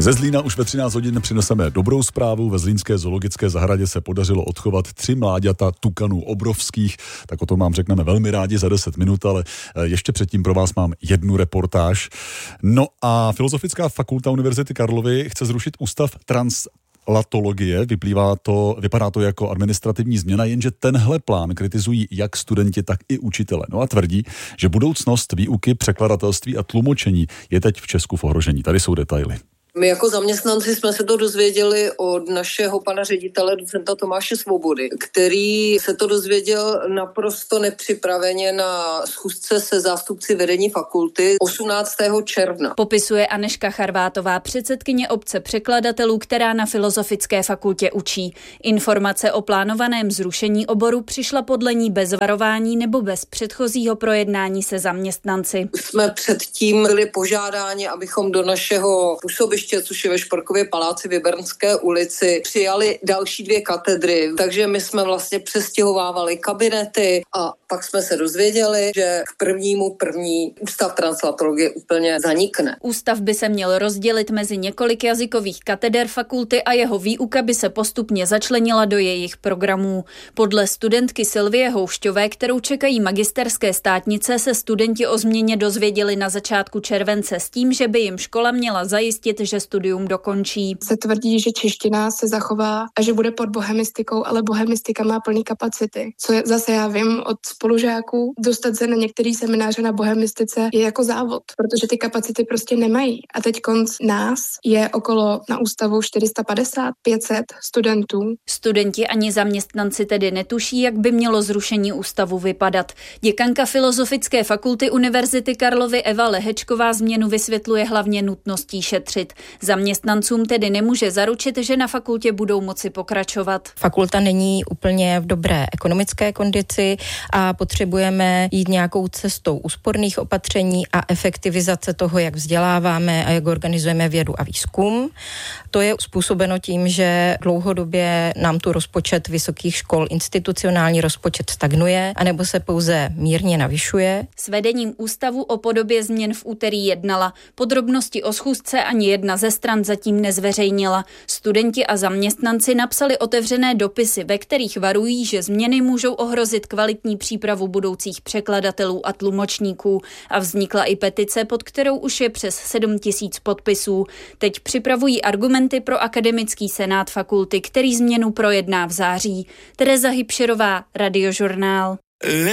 Ze Zlína už ve 13 hodin přineseme dobrou zprávu. Ve zlínské zoologické zahradě se podařilo odchovat 3 mláďata tukanů obrovských, tak o tom vám řekneme velmi rádi za 10 minut, ale ještě předtím pro vás mám jednu reportáž. No a Filozofická fakulta Univerzity Karlovy chce zrušit ústav translatologie. Vypadá to jako administrativní změna, jenže tenhle plán kritizují jak studenti, tak i učitele. No a tvrdí, že budoucnost výuky, překladatelství a tlumočení je teď v Česku v ohrožení. Tady jsou detaily. My jako zaměstnanci jsme se to dozvěděli od našeho pana ředitele, docenta Tomáše Svobody, který se to dozvěděl naprosto nepřipraveně na schůzce se zástupci vedení fakulty 18. června. Popisuje Anežka Charvátová, předsedkyně obce překladatelů, která na Filozofické fakultě učí. Informace o plánovaném zrušení oboru přišla podle ní bez varování nebo bez předchozího projednání se zaměstnanci. Jsme předtím byli požádáni, abychom do našeho působiště, což je ve Šporkově paláci v Jibernské ulici, přijali další 2 katedry, takže my jsme vlastně přestěhovávali kabinety a pak jsme se dozvěděli, že k 1.1. ústav translatologie úplně zanikne. Ústav by se měl rozdělit mezi několik jazykových kateder fakulty a jeho výuka by se postupně začlenila do jejich programů. Podle studentky Silvie Houšťové, kterou čekají magisterské státnice, se studenti o změně dozvěděli na začátku července s tím, že by jim škola měla zajistit, že studium dokončí. Se tvrdí, že čeština se zachová a že bude pod bohemistikou, ale bohemistika má plný kapacity. Co zase já vím od spolužáků, dostat se na některý semináře na bohemistice je jako závod, protože ty kapacity prostě nemají. A teď konc nás je okolo na ústavu 450-500 studentů. Studenti ani zaměstnanci tedy netuší, jak by mělo zrušení ústavu vypadat. Děkanka Filozofické fakulty Univerzity Karlovy Eva Lehečková změnu vysvětluje hlavně nutností šetřit. Zaměstnancům tedy nemůže zaručit, že na fakultě budou moci pokračovat. Fakulta není úplně v dobré ekonomické kondici a potřebujeme jít nějakou cestou úsporných opatření a efektivizace toho, jak vzděláváme a jak organizujeme vědu a výzkum. To je způsobeno tím, že dlouhodobě nám tu rozpočet vysokých škol, institucionální rozpočet stagnuje, anebo se pouze mírně navyšuje. S vedením ústavu o podobě změn v úterý jednala. Podrobnosti o schůzce ani jedna ze stran zatím nezveřejnila. Studenti a zaměstnanci napsali otevřené dopisy, ve kterých varují, že změny můžou ohrozit kvalitní přípravu budoucích překladatelů a tlumočníků. A vznikla i petice, pod kterou už je přes 7 000 podpisů. Teď připravují argumenty pro akademický senát fakulty, který změnu projedná v září. Tereza Hybšerová, Radiožurnál.